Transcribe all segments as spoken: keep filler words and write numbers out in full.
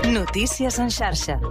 Notícies en xarxa.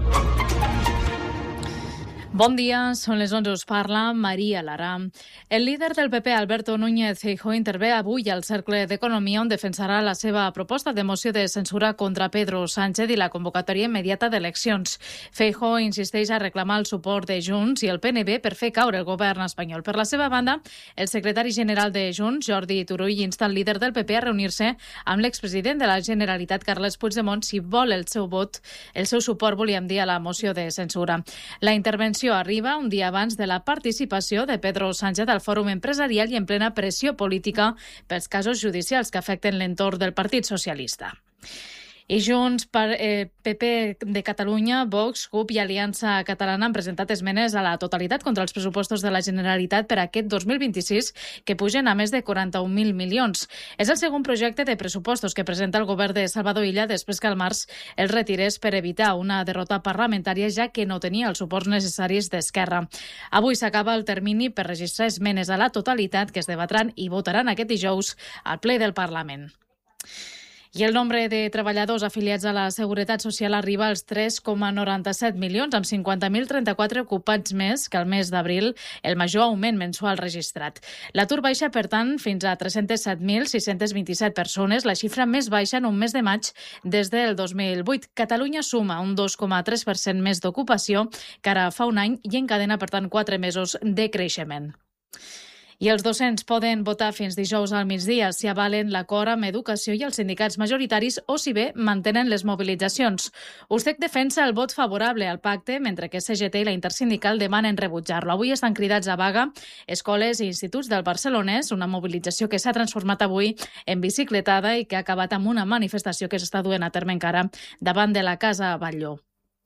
Bon dia, són les onze, us parla Maria Lara. El líder del P P, Alberto Núñez Feijóo, intervé avui al Cercle d'Economia, on defensarà la seva proposta de moció de censura contra Pedro Sánchez i la convocatòria immediata d'eleccions. Feijóo insisteix a reclamar el suport de Junts i el P N B per fer caure el govern espanyol. Per la seva banda, el secretari general de Junts, Jordi Turull, insta el líder del P P a reunir-se amb l'expresident de la Generalitat, Carles Puigdemont, si vol el seu vot, el seu suport, volíem dir, a la moció de censura. La intervenció arriba un dia abans de la participació de Pedro Sánchez al Fòrum Empresarial i en plena pressió política pels casos judicials que afecten l'entorn del Partit Socialista. I Junts, per, eh, P P de Catalunya, Vox, C U P i Aliança Catalana han presentat esmenes a la totalitat contra els pressupostos de la Generalitat per a aquest dos mil vint-i-sis, que pugen a més de quaranta-un mil milions. És el segon projecte de pressupostos que presenta el govern de Salvador Illa després que al març el retirés per evitar una derrota parlamentària, ja que no tenia els suports necessaris d'Esquerra. Avui s'acaba el termini per registrar esmenes a la totalitat que es debatran i votaran aquest dijous al ple del Parlament. I el nombre de treballadors afiliats a la Seguretat Social arriba als tres coma noranta-set milions, amb cinquanta mil trenta-quatre ocupats més que el mes d'abril, el major augment mensual registrat. L'atur baixa, per tant, fins a tres-cents set mil sis-cents vint-i-set persones, la xifra més baixa en un mes de maig des del dos mil vuit. Catalunya suma un dos coma tres per cent més d'ocupació que ara fa un any i encadena, per tant, quatre mesos de creixement. I els docents poden votar fins dijous al migdia si avalen l'acord amb Educació i els sindicats majoritaris o si bé mantenen les mobilitzacions. U S E C defensa el vot favorable al pacte, mentre que C G T i la Intersindical demanen rebutjar-lo. Avui estan cridats a vaga escoles i instituts del Barcelonès, una mobilització que s'ha transformat avui en bicicletada i que ha acabat amb una manifestació que s'està duent a terme encara davant de la Casa Batlló.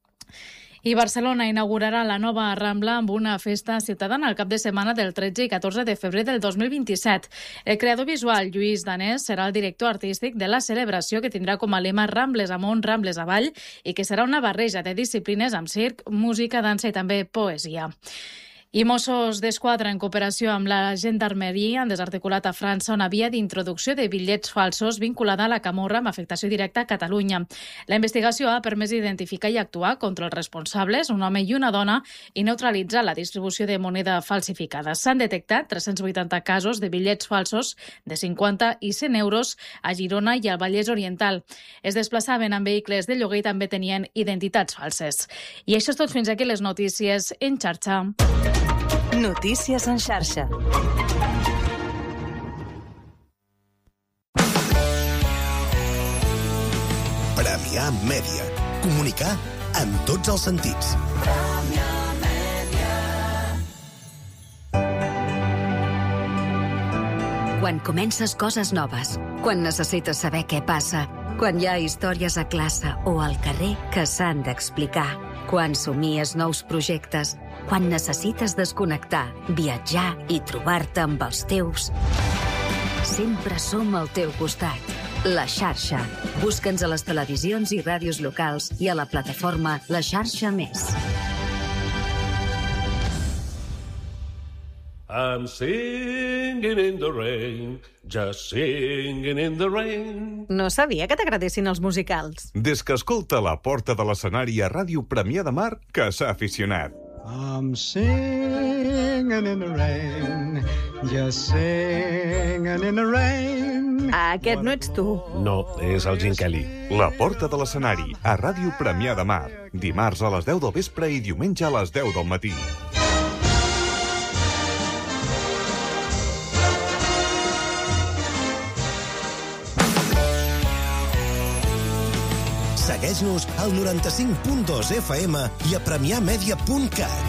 I Barcelona inaugurarà la nova Rambla amb una festa ciutadana el cap de setmana del tretze i catorze de febrer del dos mil vint-i-set. El creador visual Lluís Danés serà el director artístic de la celebració, que tindrà com a lema Rambles amunt, Rambles avall, i que serà una barreja de disciplines amb circ, música, dansa i també poesia. I Mossos d'Esquadra, en cooperació amb la Gendarmeria, han desarticulat a França una via d'introducció de bitllets falsos vinculada a la camorra amb afectació directa a Catalunya. La investigació ha permès identificar i actuar contra els responsables, un home i una dona, i neutralitzar la distribució de moneda falsificada. S'han detectat tres-cents vuitanta casos de bitllets falsos de cinquanta i cent euros a Girona i al Vallès Oriental. Es desplaçaven en vehicles de lloguer i també tenien identitats falses. I això és tot, fins aquí les notícies en xarxa. Notícies en xarxa. Premià Mèdia. Comunicar en tots els sentits. Quan comences coses noves, quan necessites saber què passa, quan hi ha històries a classe o al carrer que s'han d'explicar, quan somies nous projectes, quan necessites desconnectar, viatjar i trobar-te amb els teus. Sempre som al teu costat. La Xarxa. Busca'ns a les televisions i ràdios locals i a la plataforma La Xarxa Més. I'm singing in the rain, just singing in the rain. No sabia que t'agradessin els musicals. Des que escolta La Porta de l'Escenari a Ràdio Premià de Mar, que s'ha aficionat. I'm singing in the rain, just singing in the rain. Aquest no ets tu. No, és el Gene Kelly. La Porta de l'Escenari a Ràdio Premià de Mar. Dimarts a les deu del vespre i diumenge a les deu del matí. Segueix-nos al noranta-cinc punt dos F M i a premiamedia punt cat.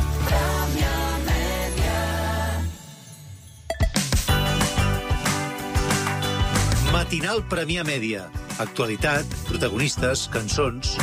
Matinal Premià Mèdia. Actualitat, protagonistes, cançons.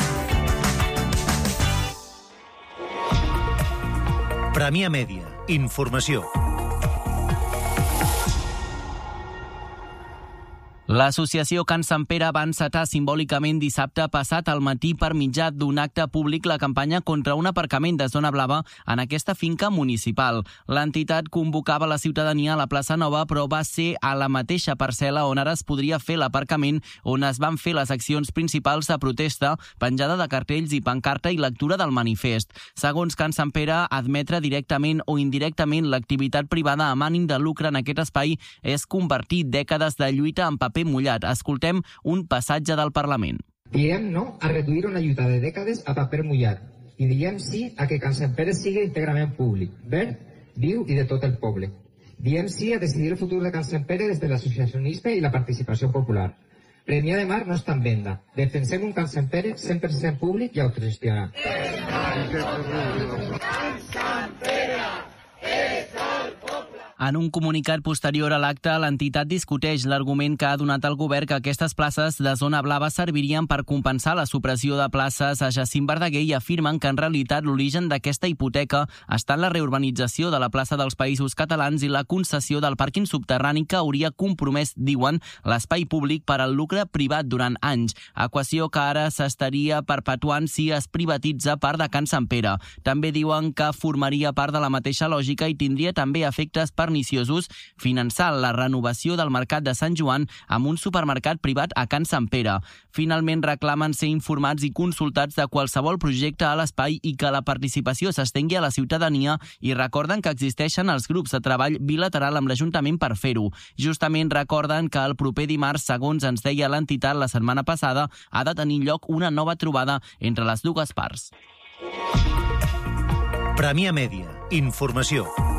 Premià Mèdia. Informació. L'associació Can Sant Pere va encetar simbòlicament dissabte passat al matí per mitjà d'un acte públic la campanya contra un aparcament de zona blava en aquesta finca municipal. L'entitat convocava la ciutadania a la plaça Nova, però va ser a la mateixa parcel·la on ara es podria fer l'aparcament on es van fer les accions principals de protesta, penjada de cartells i pancarta i lectura del manifest. Segons Can Sant Pere, admetre directament o indirectament l'activitat privada amb ànim de lucre en aquest espai és convertir dècades de lluita en paper mullat. Escoltem un passatge del Parlament. Diem no a reduir una lluita de dècades a paper mullat i diem sí a que Can Sant Pere sigui íntegrament públic, verd, viu i de tot el poble. Diem sí a decidir el futur de Can Sant Pere des de l'associacionisme i la participació popular. Premià de Mar no està en venda. Defensem un Can Sant Pere cent per cent públic i autogestionat. Can Sant Pere és el poble! En un comunicat posterior a l'acte, l'entitat discuteix l'argument que ha donat el govern que aquestes places de zona blava servirien per compensar la supressió de places a Jacint Verdaguer i afirmen que en realitat l'origen d'aquesta hipoteca està en la reurbanització de la plaça dels Països Catalans i la concessió del pàrquing subterrani que hauria compromès, diuen, l'espai públic per al lucre privat durant anys, equació que ara s'estaria perpetuant si es privatitza part de Can Sant Pere. També diuen que formaria part de la mateixa lògica i tindria també efectes perniciosos finançar la renovació del mercat de Sant Joan amb un supermercat privat a Can Sant Pere. Finalment reclamen ser informats i consultats de qualsevol projecte a l'espai i que la participació s'estengui a la ciutadania i recorden que existeixen els grups de treball bilateral amb l'Ajuntament per fer-ho. Justament recorden que el proper dimarts, segons ens deia l'entitat la setmana passada, ha de tenir lloc una nova trobada entre les dues parts. Premià Mèdia. Informació.